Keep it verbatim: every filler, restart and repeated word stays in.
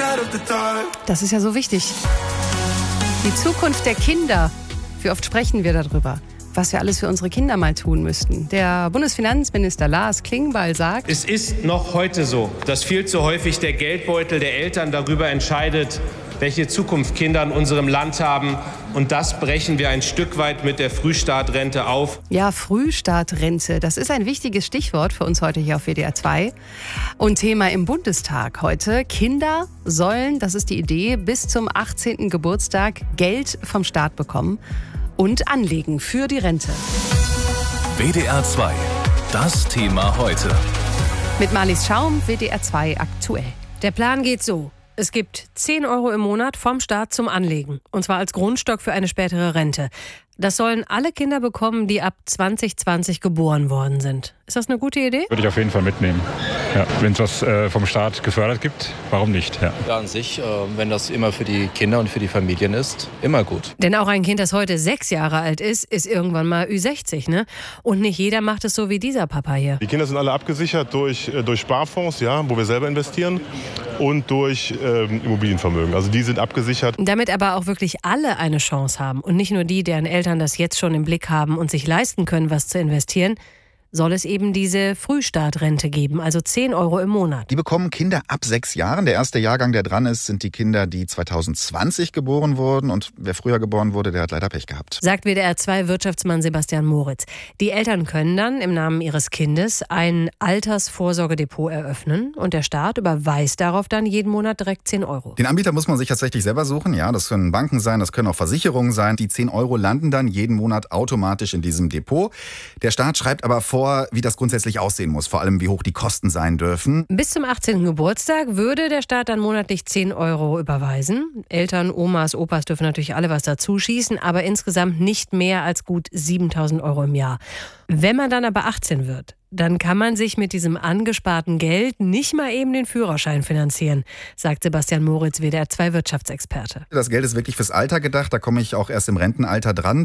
Das ist ja so wichtig. Die Zukunft der Kinder. Wie oft sprechen wir darüber, was wir alles für unsere Kinder mal tun müssten. Der Bundesfinanzminister Lars Klingbeil sagt: Es ist noch heute so, dass viel zu häufig der Geldbeutel der Eltern darüber entscheidet, welche Zukunft Kinder in unserem Land haben. Und das brechen wir ein Stück weit mit der Frühstartrente auf. Ja, Frühstartrente, das ist ein wichtiges Stichwort für uns heute hier auf W D R zwei. Und Thema im Bundestag heute: Kinder sollen, das ist die Idee, bis zum achtzehnten Geburtstag Geld vom Staat bekommen und anlegen für die Rente. W D R zwei, das Thema heute. Mit Marlies Schaum, W D R zwei aktuell. Der Plan geht so: Es gibt zehn Euro im Monat vom Staat zum Anlegen. Und zwar als Grundstock für eine spätere Rente. Das sollen alle Kinder bekommen, die ab zwanzig zwanzig geboren worden sind. Ist das eine gute Idee? Würde ich auf jeden Fall mitnehmen. Ja, wenn es was äh, vom Staat gefördert gibt, warum nicht? Ja. Ja, an sich, äh, wenn das immer für die Kinder und für die Familien ist, immer gut. Denn auch ein Kind, das heute sechs Jahre alt ist, ist irgendwann mal Ü sechzig, ne? Und nicht jeder macht es so wie dieser Papa hier. Die Kinder sind alle abgesichert durch, äh, durch Sparfonds, ja, wo wir selber investieren, und durch äh, Immobilienvermögen. Also die sind abgesichert. Damit aber auch wirklich alle eine Chance haben und nicht nur die, deren Eltern das jetzt schon im Blick haben und sich leisten können, was zu investieren, soll es eben diese Frühstartrente geben, also zehn Euro im Monat. Die bekommen Kinder ab sechs Jahren. Der erste Jahrgang, der dran ist, sind die Kinder, die zwanzig zwanzig geboren wurden. Und wer früher geboren wurde, der hat leider Pech gehabt. Sagt W D R zwei Wirtschaftsmann Sebastian Moritz. Die Eltern können dann im Namen ihres Kindes ein Altersvorsorgedepot eröffnen und der Staat überweist darauf dann jeden Monat direkt zehn Euro. Den Anbieter muss man sich tatsächlich selber suchen. Ja, das können Banken sein, das können auch Versicherungen sein. Die zehn Euro landen dann jeden Monat automatisch in diesem Depot. Der Staat schreibt aber vor, wie das grundsätzlich aussehen muss, vor allem wie hoch die Kosten sein dürfen. Bis zum achtzehnten Geburtstag würde der Staat dann monatlich zehn Euro überweisen. Eltern, Omas, Opas dürfen natürlich alle was dazu schießen, aber insgesamt nicht mehr als gut siebentausend Euro im Jahr. Wenn man dann aber achtzehn wird, dann kann man sich mit diesem angesparten Geld nicht mal eben den Führerschein finanzieren, sagt Sebastian Moritz, W D R zwei Wirtschaftsexperte. Das Geld ist wirklich fürs Alter gedacht, da komme ich auch erst im Rentenalter dran.